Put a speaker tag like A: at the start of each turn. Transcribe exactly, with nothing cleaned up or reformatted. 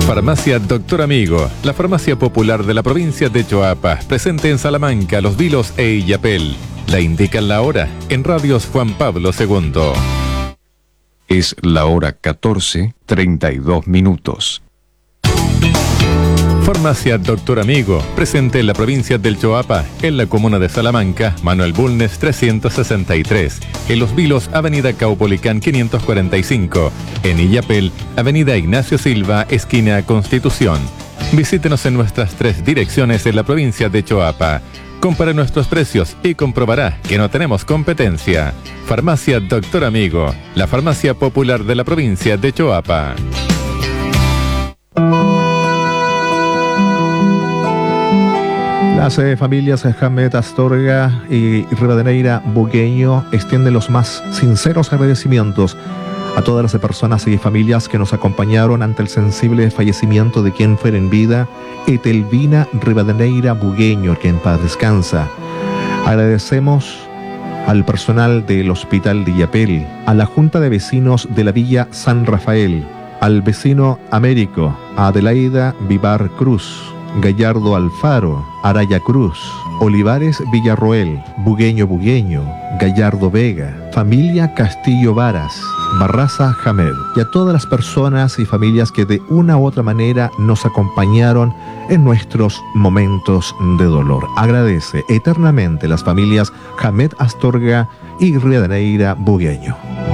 A: Farmacia Doctor Amigo, la farmacia popular de la provincia de Choapa, presente en Salamanca, Los Vilos e Illapel. La indican la hora en Radios Juan Pablo segundo.
B: Es la hora catorce, treinta y dos minutos.
A: Farmacia Doctor Amigo, presente en la provincia del Choapa, en la comuna de Salamanca, Manuel Bulnes trescientos sesenta y tres, en Los Vilos, avenida Caupolicán quinientos cuarenta y cinco, en Illapel, avenida Ignacio Silva, esquina Constitución. Visítenos en nuestras tres direcciones en la provincia de Choapa. Compare nuestros precios y comprobará que no tenemos competencia. Farmacia Doctor Amigo, la farmacia popular de la provincia de Choapa.
C: Las eh, familias Jamet Astorga y Rivadeneira Bugueño extienden los más sinceros agradecimientos a todas las personas y familias que nos acompañaron ante el sensible fallecimiento de quien fuera en vida, Etelvina Rivadeneira Bugueño, que en paz descansa. Agradecemos al personal del Hospital de Illapel, a la Junta de Vecinos de la Villa San Rafael, al vecino Américo, a Adelaida Vivar Cruz, Gallardo Alfaro, Araya Cruz, Olivares Villarroel, Bugueño Bugueño, Gallardo Vega, familia Castillo Varas, Barraza Jamed, y a todas las personas y familias que de una u otra manera nos acompañaron en nuestros momentos de dolor. Agradece eternamente las familias Jamed Astorga y Rivadeneira Bugueño.